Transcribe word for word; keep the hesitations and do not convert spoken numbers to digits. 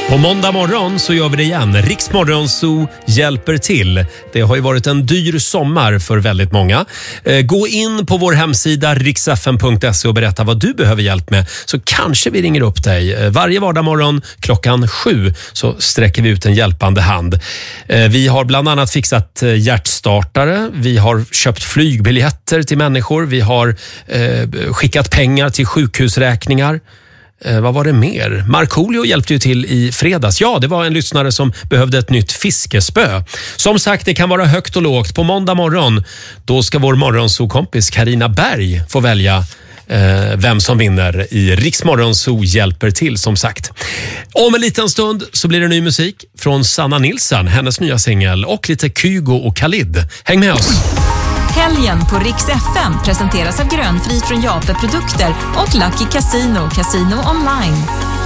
På måndag morgon så gör vi det igen. Riks Morgonzoo hjälper till. Det har ju varit en dyr sommar för väldigt många. Eh, gå in på vår hemsida riks f m punkt se och berätta vad du behöver hjälp med. Så kanske vi ringer upp dig. Eh, varje vardag morgon klockan sju så sträcker vi ut en hjälpande hand. Eh, vi har bland annat fixat eh, hjärtstartare. Vi har köpt flygbiljetter till människor. Vi har eh, skickat pengar till sjukhusräkningar. Eh, vad var det mer? Markoolio hjälpte ju till i fredags. Ja, det var en lyssnare som behövde ett nytt fiskespö. Som sagt, det kan vara högt och lågt. På måndag morgon, då ska vår morgonzoo-kompis Carina Berg få välja eh, vem som vinner i Riks Morgonzoo hjälper till, som sagt. Om en liten stund så blir det ny musik från Sanna Nilsson, hennes nya singel, och lite Kygo och Khalid. Häng med oss! Helgen på Riks F M presenteras av Grönfri från Jape Produkter och Lucky Casino, Casino online.